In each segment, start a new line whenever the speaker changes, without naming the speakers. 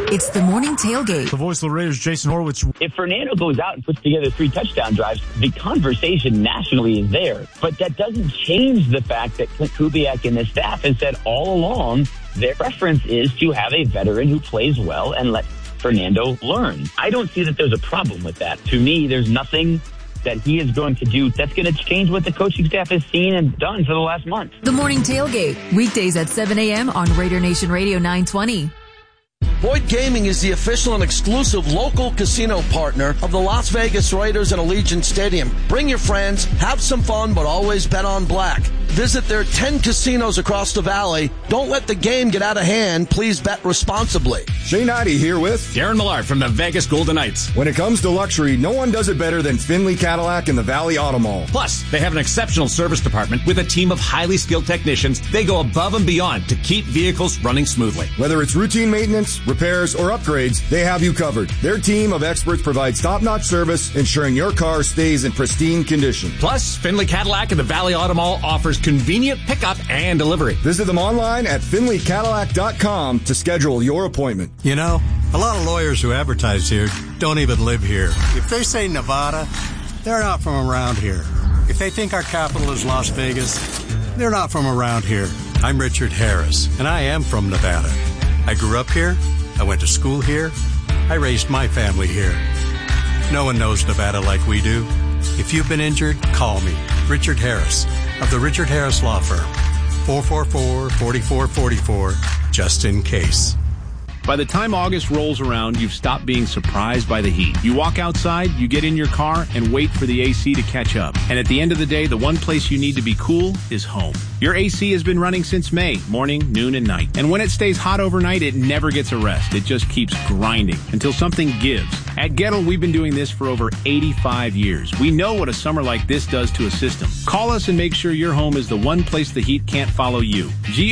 It's the Morning Tailgate.
The voice of the Raiders, Jason Horowitz.
If Fernando goes out and puts together 3 touchdown drives, the conversation nationally is there. But that doesn't change the fact that Clint Kubiak and his staff has said all along their preference is to have a veteran who plays well and let Fernando learn. I don't see that there's a problem with that. To me, there's nothing that he is going to do that's going to change what the coaching staff has seen and done for the last month.
The Morning Tailgate, weekdays at 7 a.m. on Raider Nation Radio 920.
Boyd Gaming is the official and exclusive local casino partner of the Las Vegas Raiders at Allegiant Stadium. Bring your friends, have some fun, but always bet on black. Visit their 10 casinos across the valley. Don't let the game get out of hand. Please bet responsibly.
Shane Heide here with
Darren Millard from the Vegas Golden Knights.
When it comes to luxury, no one does it better than Finley Cadillac and the Valley Auto Mall.
Plus, they have an exceptional service department with a team of highly skilled technicians. They go above and beyond to keep vehicles running smoothly.
Whether it's routine maintenance, repairs, or upgrades, they have you covered. Their team of experts provides top-notch service, ensuring your car stays in pristine condition.
Plus, Finley Cadillac and the Valley Auto Mall offers convenient pickup and delivery.
Visit them online at finleycadillac.com to schedule your appointment.
You know, a lot of lawyers who advertise here don't even live here. If they say Nevada, they're not from around here. If they think our capital is Las Vegas, they're not from around here. I'm Richard Harris, and I am from Nevada. I grew up here. I went to school here. I raised my family here. No one knows Nevada like we do. If you've been injured, call me, Richard Harris, of the Richard Harris Law Firm. 444-4444, just in case.
By the time August rolls around, you've stopped being surprised by the heat. You walk outside, you get in your car, and wait for the AC to catch up. And at the end of the day, the one place you need to be cool is home. Your AC has been running since May, morning, noon, and night. And when it stays hot overnight, it never gets a rest. It just keeps grinding until something gives. At Gettle, we've been doing this for over 85 years. We know what a summer like this does to a system. Call us and make sure your home is the one place the heat can't follow you.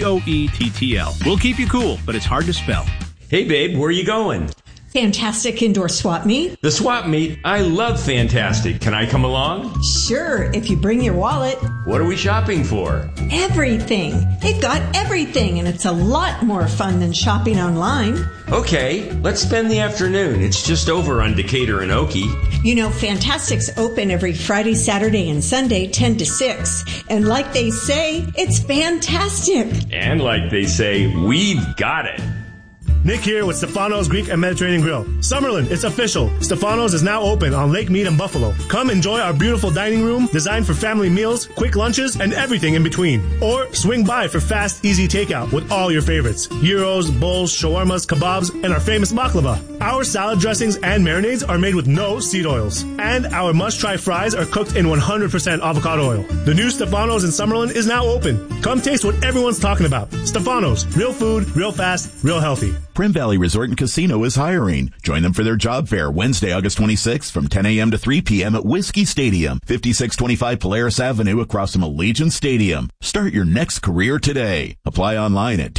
GOETTL. We'll keep you cool, but it's hard to spell.
Hey, babe, where are you going?
Fantastic Indoor Swap Meet.
The Swap Meet? I love Fantastic. Can I come along?
Sure, if you bring your wallet.
What are we shopping for?
Everything. They've got everything, and it's a lot more fun than shopping online.
Okay, let's spend the afternoon. It's just over on Decatur and Okie.
You know, Fantastic's open every Friday, Saturday, and Sunday, 10 to 6. And like they say, it's fantastic.
And like they say, we've got it.
Nick here with Stefano's Greek and Mediterranean Grill. Summerlin, it's official. Stefano's is now open on Lake Mead and Buffalo. Come enjoy our beautiful dining room designed for family meals, quick lunches, and everything in between. Or swing by for fast, easy takeout with all your favorites. Gyros, bowls, shawarmas, kebabs, and our famous baklava. Our salad dressings and marinades are made with no seed oils. And our must-try fries are cooked in 100% avocado oil. The new Stefano's in Summerlin is now open. Come taste what everyone's talking about. Stefano's. Real food, real fast, real healthy.
Prim Valley Resort and Casino is hiring. Join them for their job fair Wednesday, August 26th from 10 a.m. to 3 p.m. at Whiskey Stadium, 5625 Polaris Avenue across from Allegiant Stadium. Start your next career today. Apply online at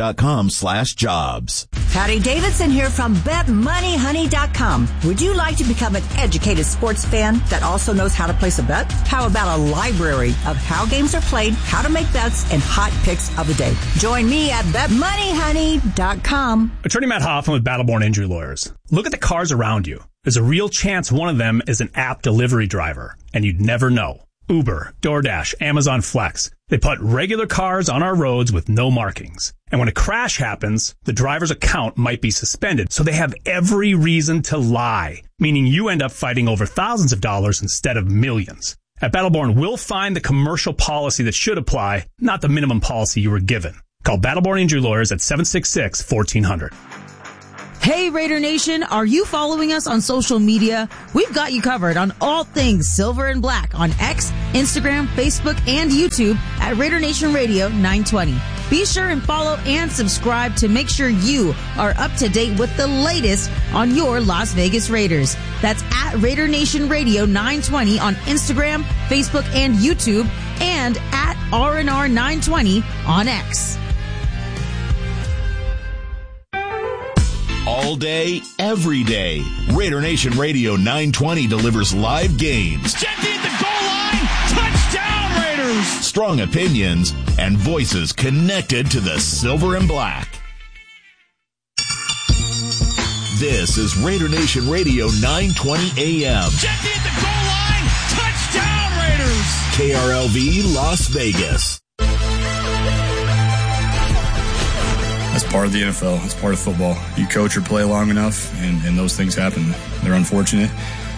terribles.com/jobs.
Patty Davidson here from BetMoneyHoney.com. Would you like to become an educated sports fan that also knows how to place a bet? How about a library of how games are played, how to make bets, and hot picks of the day? Join me at BetMoneyHoney.com.
Attorney Matt Hoffman with Battleborn Injury Lawyers. Look at the cars around you. There's a real chance one of them is an app delivery driver, and you'd never know. Uber, DoorDash, Amazon Flex. They put regular cars on our roads with no markings. And when a crash happens, the driver's account might be suspended, so they have every reason to lie, meaning you end up fighting over thousands of dollars instead of millions. At Battleborn, we'll find the commercial policy that should apply, not the minimum policy you were given. Call Battleborn Injury Lawyers at 766-1400.
Hey, Raider Nation, are you following us on social media? We've got you covered on all things Silver and Black on X, Instagram, Facebook, and YouTube at Raider Nation Radio 920. Be sure and follow and subscribe to make sure you are up to date with the latest on your Las Vegas Raiders. That's at Raider Nation Radio 920 on Instagram, Facebook, and YouTube, and at RNR 920 on X.
All day, every day. Raider Nation Radio 920 delivers live games.
Jeffy at the goal line. Touchdown, Raiders.
Strong opinions and voices connected to the Silver and Black. This is Raider Nation Radio 920 AM.
Jackie at the goal line. Touchdown, Raiders.
KRLV Las Vegas.
That's part of the NFL. That's part of football. You coach or play long enough, and those things happen. They're unfortunate,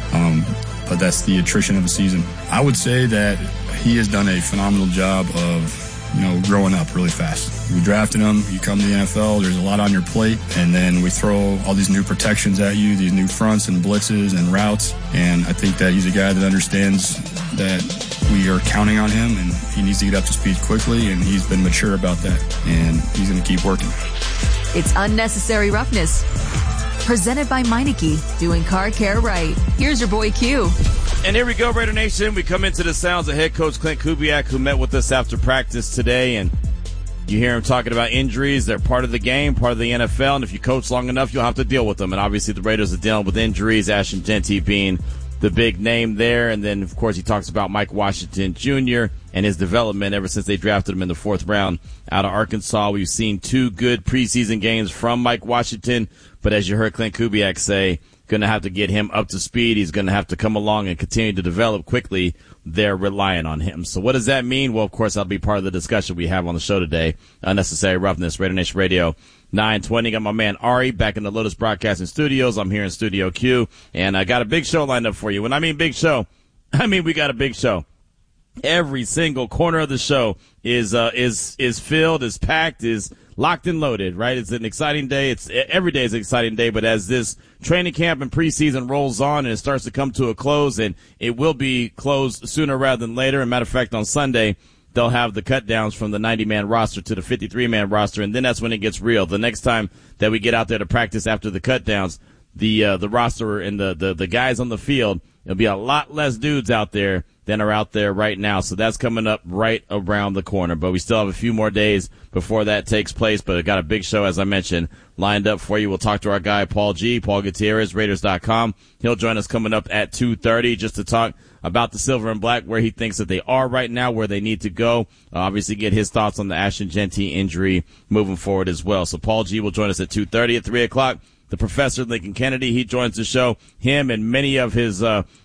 but that's the attrition of a season. I would say that he has done a phenomenal job of, growing up really fast. We drafted him. You come to the NFL, there's a lot on your plate, and then we throw all these new protections at you, these new fronts and blitzes and routes, and I think that he's a guy that understands that we are counting on him, and he needs to get up to speed quickly, and he's been mature about that, and he's going to keep working.
It's Unnecessary Roughness. Presented by Meineke, doing car care right. Here's your boy Q.
And here we go, Raider Nation. We come into the sounds of head coach Klint Kubiak, who met with us after practice today, and you hear him talking about injuries. They're part of the game, part of the NFL, and if you coach long enough, you'll have to deal with them. And obviously the Raiders are dealing with injuries, Ashton Jeanty being the big name there. And then, of course, he talks about Mike Washington Jr. and his development ever since they drafted him in the 4th round out of Arkansas. We've seen 2 good preseason games from Mike Washington, but as you heard Klint Kubiak say, going to have to get him up to speed. He's going to have to come along and continue to develop quickly. They're relying on him. So what does that mean? Well, of course, that'll be part of the discussion we have on the show today. Unnecessary Roughness, Raider Nation Radio 920. Got my man Ari back in the Lotus Broadcasting Studios. I'm here in Studio Q, and I got a big show lined up for you. When I mean big show, I mean we got a big show. Every single corner of the show is filled, is packed, is locked and loaded, right? It's an exciting day. Every day is an exciting day, but as this training camp and preseason rolls on and it starts to come to a close, and it will be closed sooner rather than later. As a matter of fact, on Sunday, they'll have the cut downs from the 90-man roster to the 53-man roster, and then that's when it gets real. The next time that we get out there to practice after the cut downs, the roster and the guys on the field, there'll be a lot less dudes out there than are out there right now. So that's coming up right around the corner. But we still have a few more days before that takes place. But I got a big show, as I mentioned, lined up for you. We'll talk to our guy, Paul Gutierrez, Raiders.com. He'll join us coming up at 2:30 just to talk about the Silver and Black, where he thinks that they are right now, where they need to go. Obviously get his thoughts on the Ashton Jeanty injury moving forward as well. So Paul G will join us at 2:30 at 3 o'clock. The Professor Lincoln Kennedy, he joins the show. Him and many of his,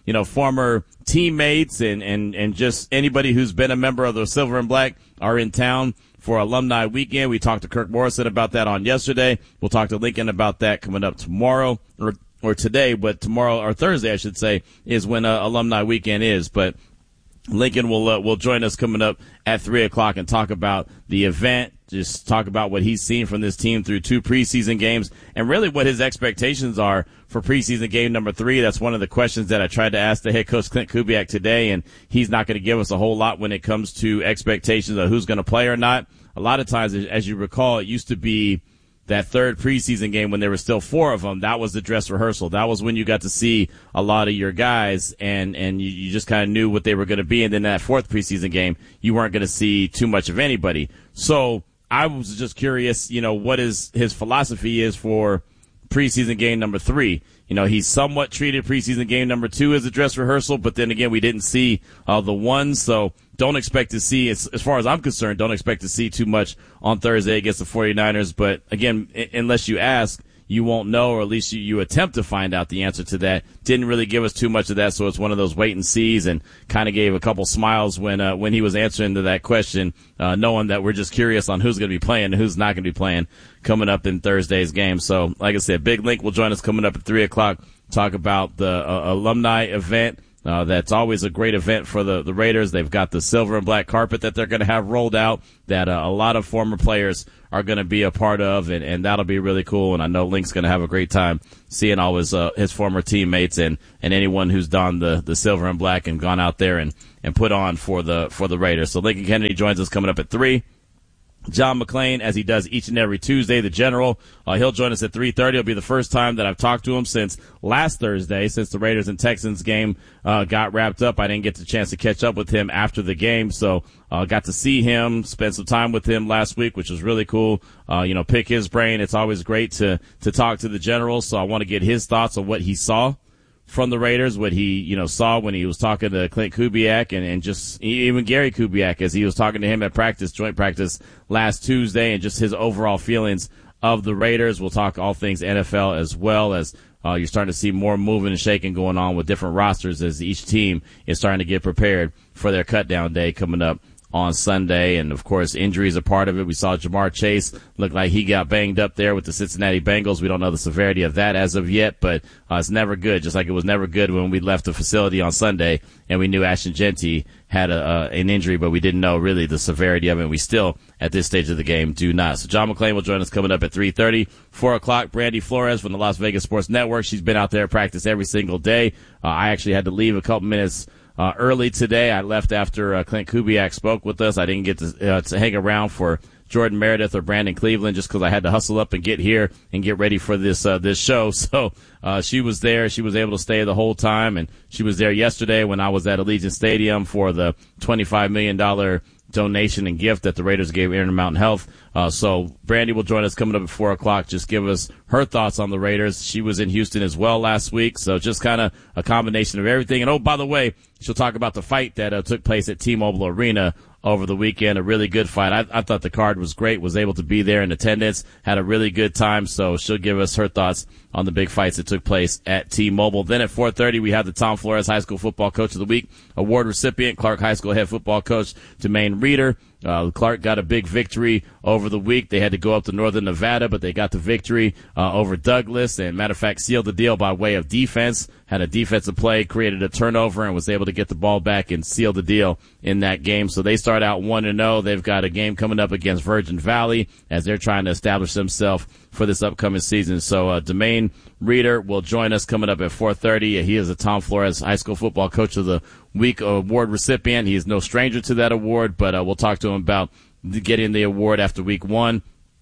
former teammates and just anybody who's been a member of the Silver and Black are in town for Alumni Weekend. We talked to Kirk Morrison about that on yesterday. We'll talk to Lincoln about that coming up tomorrow or today, but tomorrow or Thursday, I should say, is when Alumni Weekend is. But Lincoln will join us coming up at 3 o'clock and talk about the event, just talk about what he's seen from this team through 2 preseason games and really what his expectations are for preseason game number 3. That's one of the questions that I tried to ask the head coach Klint Kubiak today, and he's not going to give us a whole lot when it comes to expectations of who's going to play or not. A lot of times, as you recall, it used to be that 3rd preseason game when there were still 4 of them. That was the dress rehearsal. That was when you got to see a lot of your guys and you just kind of knew what they were going to be. And then that 4th preseason game, you weren't going to see too much of anybody. So I was just curious, what his philosophy is for preseason game number 3. He somewhat treated preseason game number 2 as a dress rehearsal, but then again, we didn't see the 1. So don't expect to see, as far as I'm concerned, don't expect to see too much on Thursday against the 49ers. But again, unless you ask, you won't know, or at least you attempt to find out the answer to that. Didn't really give us too much of that, so it's one of those wait and sees, and kind of gave a couple smiles when he was answering to that question, knowing that we're just curious on who's going to be playing and who's not going to be playing coming up in Thursday's game. So, like I said, Big Link will join us coming up at 3 o'clock, talk about the alumni event. That's always a great event for the Raiders. They've got the silver and black carpet that they're going to have rolled out that a lot of former players are going to be a part of, and that'll be really cool. And I know Link's going to have a great time seeing all his former teammates and anyone who's donned the silver and black and gone out there and put on for the Raiders. So Lincoln Kennedy joins us coming up at 3. John McClain, as he does each and every Tuesday, the General, he'll join us at 3:30. It'll be the first time that I've talked to him since last Thursday, since the Raiders and Texans game got wrapped up. I didn't get the chance to catch up with him after the game, so got to see him, spend some time with him last week, which was really cool. Pick his brain. It's always great to talk to the General, so I want to get his thoughts on what he saw from the Raiders, what he, saw when he was talking to Klint Kubiak and just even Gary Kubiak as he was talking to him at joint practice last Tuesday, and just his overall feelings of the Raiders. We'll talk all things NFL as well as you're starting to see more moving and shaking going on with different rosters as each team is starting to get prepared for their cutdown day coming up on Sunday. And, of course, injuries are part of it. We saw Jamar Chase look like he got banged up there with the Cincinnati Bengals. We don't know the severity of that as of yet, but it's never good, just like it was never good when we left the facility on Sunday and we knew Ashton Jeanty had an injury, but we didn't know really the severity of it. And we still, at this stage of the game, do not. So John McClain will join us coming up at 3:30. 4 o'clock, Brandy Flores from the Las Vegas Sports Network. She's been out there at practice every single day. I actually had to leave a couple minutes early today. I left after Clint Kubiak spoke with us. I didn't get to hang around for Jordan Meredith or Brandon Cleveland just because I had to hustle up and get here and get ready for this show. So she was there. She was able to stay the whole time, and she was there yesterday when I was at Allegiant Stadium for the $25 million donation and gift that the Raiders gave Intermountain Health. So Brandy will join us coming up at 4 o'clock. Just give us her thoughts on the Raiders. She was in Houston as well last week. So just kind of a combination of everything. And, oh, by the way, she'll talk about the fight that took place at T-Mobile Arena over the weekend. A really good fight. I thought the card was great, was able to be there in attendance, had a really good time. So she'll give us her thoughts on the big fights that took place at T-Mobile. Then at 4:30, we have the Tom Flores High School Football Coach of the Week award recipient, Clark High School head football coach Jermaine Reeder. Clark got a big victory over the week. They had to go up to Northern Nevada, but they got the victory over Douglas, and matter of fact, sealed the deal by way of defense. Had a defensive play, created a turnover, and was able to get the ball back and seal the deal in that game. So they start out 1-0. They've got a game coming up against Virgin Valley as they're trying to establish themselves for this upcoming season. So Jermaine Reeder will join us coming up at 4:30. He is a Tom Flores High School Football Coach of the Week award recipient. He is no stranger to that award, but we'll talk to him about getting the award after week one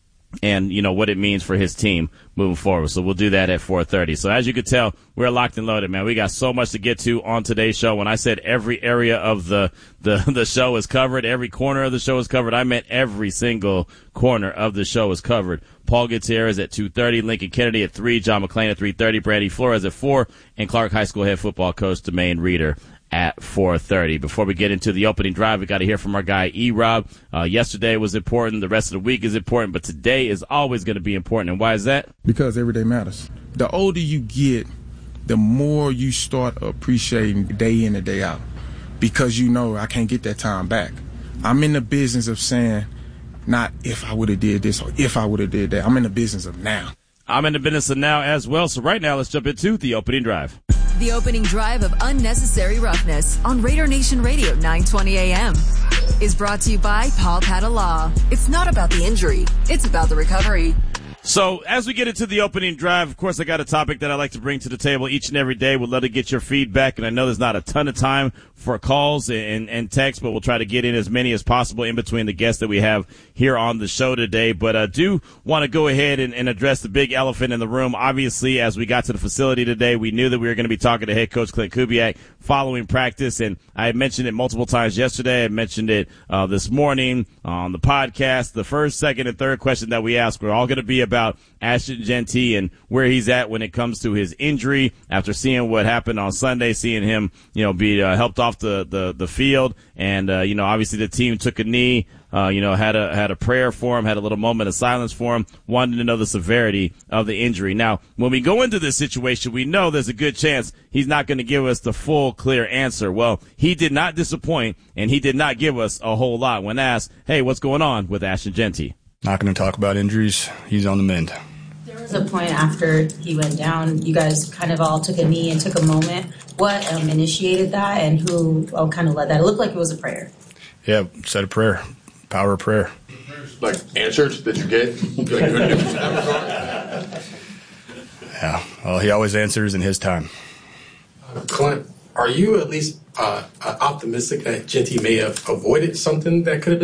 and, you know, what it means for his team moving forward. So we'll do that at 4:30. So as you can tell, we're locked and loaded, man. We got so much to get to on today's show. When I said every area of the show is covered, every corner of the show is covered, I meant every single corner of the show is covered. Paul Gutierrez at 2:30, Lincoln Kennedy at 3, John McClain at 3:30, Brandy Flores at 4, and Clark High School head football coach Jermaine Reeder at 4:30. Before we get into the opening drive, we got to hear from our guy E-Rob. Yesterday was important. The rest of the week is important, but today is always going to be important. And why is that?
Because every day matters. The older you get, the more you start appreciating day in and day out, because you know I can't get that time back. I'm in the business of saying, not if I would have did this or if I would have did that. I'm in the business of now.
I'm in the business of now as well. So right now, let's jump into the opening drive.
The opening drive of Unnecessary Roughness on Raider Nation Radio 920 AM is brought to you by Paul Patta Law. It's not about the injury. It's about the recovery.
So as we get into the opening drive, of course, I got a topic that I like to bring to the table each and every day. We'd love to get your feedback, and I know there's not a ton of time for calls and texts, but we'll try to get in as many as possible in between the guests that we have here on the show today. But I do want to go ahead and address the big elephant in the room. Obviously, as we got to the facility today, we knew that we were going to be talking to head coach Clint Kubiak following practice, and I had mentioned it multiple times yesterday. I mentioned it this morning on the podcast. The first, second, and third question that we asked were all going to be about Ashton Jeanty and where he's at when it comes to his injury after seeing what happened on Sunday, seeing him, be helped off the field. And, obviously the team took a knee, had a prayer for him, had a little moment of silence for him, wanted to know the severity of the injury. Now, when we go into this situation, we know there's a good chance he's not going to give us the full, clear answer. Well, he did not disappoint, and he did not give us a whole lot when asked, hey, what's going on with Ashton Jeanty?
Not going to talk about injuries. He's on the mend.
There was a point after he went down, you guys kind of all took a knee and took a moment. What initiated that, and who kind of led that? It looked like it was a prayer.
Yeah, said a prayer. Power of prayer.
Like answers that you get?
Yeah, well, he always answers in his time.
Clint, are you at least optimistic that Jeanty may have avoided something that could have been